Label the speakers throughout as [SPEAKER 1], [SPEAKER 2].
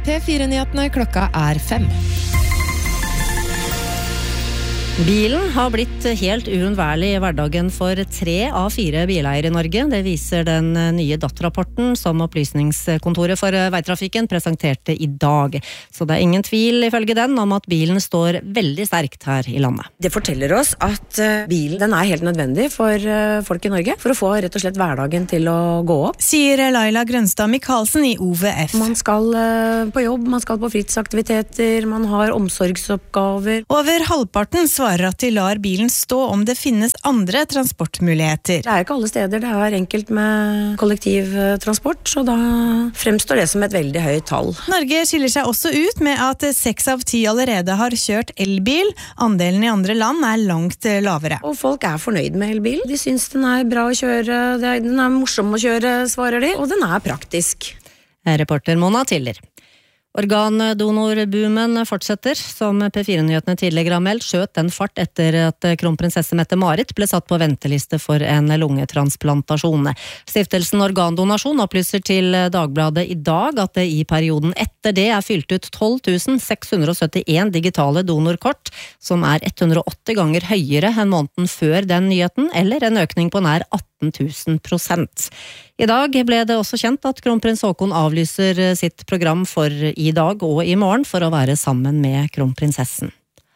[SPEAKER 1] P4-nyhetene klokka 5.
[SPEAKER 2] Bilen har blitt helt uunnværlig i hverdagen for 3 av 4 bileiere i Norge. Det viser den nye DAT-rapporten som Opplysningskontoret for veitrafikken presenterte i dag. Så det er ingen tvil ifølge den om at bilen står veldig sterkt her i landet.
[SPEAKER 3] Det forteller oss at bilen den er helt nødvendig for folk i Norge, for å få rett og slett hverdagen til å gå opp.
[SPEAKER 4] Sier Laila Grønstad Michaelsen i OVF.
[SPEAKER 3] Man skal på jobb, man skal på fritidsaktiviteter, man har omsorgsoppgaver.
[SPEAKER 4] Over halvparten svarer at de lar bilen stå om det finnes andre transportmuligheter.
[SPEAKER 3] Det er ikke alle steder det er enkelt med kollektivtransport, så da fremstår det som et veldig høyt tall.
[SPEAKER 4] Norge skiller seg også ut med at 6 av 10 allerede har kjørt elbil. Andelen i andre land er langt lavere.
[SPEAKER 3] Og folk er fornøyd med elbil. De synes den er bra å kjøre, den er morsom å kjøre, svarer de, og den er praktisk.
[SPEAKER 2] Reporter Mona Tiller. Organdonorboomen fortsetter. Som P4-nyhetene tidligere har meldt, skjøt den fart etter at kronprinsesse Mette-Marit ble satt på venteliste for en lungetransplantasjon. Stiftelsen Organdonasjon opplyser til Dagbladet i dag at det i perioden etter det er fylt ut 12 671 digitale donorkort, som er 180 ganger høyere enn måneden før den nyheten, eller en økning på nær 18.000%. I dag ble det også kjent at kronprins Haakon avlyser sitt program for i dag og i morgen for å være sammen med kronprinsessen.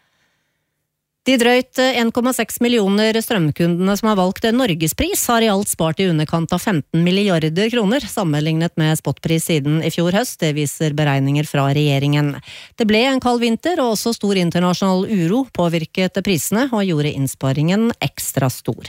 [SPEAKER 2] De drøyt 1,6 millioner strømkundene som har valgt Norgespris har i alt spart i underkant av 15 milliarder kroner, sammenlignet med spotpris siden i fjor høst. Det viser beregninger fra regjeringen. Det ble en kald vinter, og også stor internasjonal uro påvirket prisene og gjorde innsparingen ekstra stor.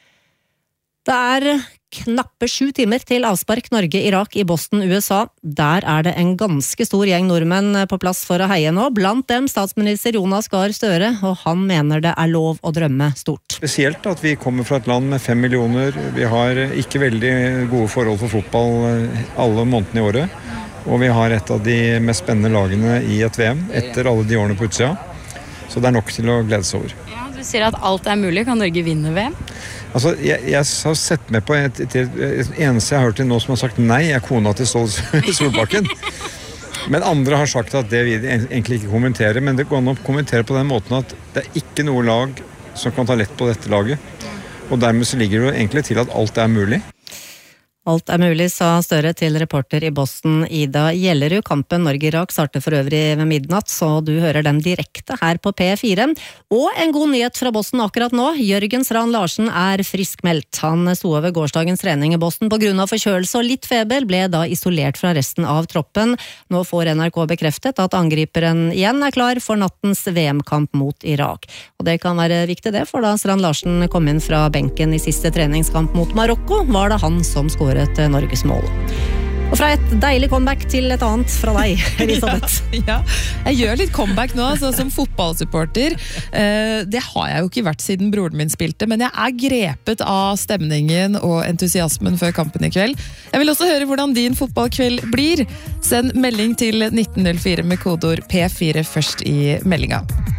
[SPEAKER 2] Det er knappe 7 timer til avspark Norge-Irak i Boston, USA. Der er det en ganske stor gjeng nordmenn på plass for å heie nå. Blant dem statsminister Jonas Gahr Støre, og han mener det er lov å drømme stort.
[SPEAKER 5] Spesielt at vi kommer fra et land med 5 millioner. Vi har ikke veldig gode forhold for fotball alle månedene i året. Og vi har et av de mest spennende lagene i et VM etter alle de årene på utsida. Så det er nok til å glede seg over.
[SPEAKER 6] Ja, du sier at alt er mulig. Kan Norge vinne VM?
[SPEAKER 5] Altså, jeg har sett med på et eneste jeg har hørt til nå som har sagt nei, er kona til Solbakken. Men andre har sagt at det vil de egentlig ikke kommentere, men det går an å kommentere på den måten at det er ikke noe lag som kan ta lett på dette laget. Og dermed så ligger det jo egentlig til at alt er mulig.
[SPEAKER 2] Alt er mulig, sa Støre til reporter i Boston, Ida Gjellerud. Kampen Norge-Irak starter for øvrig ved midnatt, så du hører dem direkte her på P4. Og en god nyhet fra Boston akkurat nå. Jørgen Strand Larsen er friskmeldt. Han sto over gårsdagens trening i Boston på grunn av forkjølelse og litt feber, ble da isolert fra resten av troppen. Nå får NRK bekreftet at angriperen igjen er klar for nattens VM-kamp mot Irak. Og det kan være viktig det, for da Strand Larsen kom inn fra benken i siste treningskamp mot Marokko, var det han som skåret et Norges mål. Og fra et deilig comeback til et annet fra deg, Elisabeth.
[SPEAKER 1] Ja, jeg gjør litt comeback nå, altså, som fotballsupporter. Det har jeg jo ikke vært siden broren min spilte, men jeg er grepet av stemningen og entusiasmen før kampen i kveld. Jeg vil også høre hvordan din fotballkveld blir. Send melding til 1904 med kodeord P4 først i meldinga.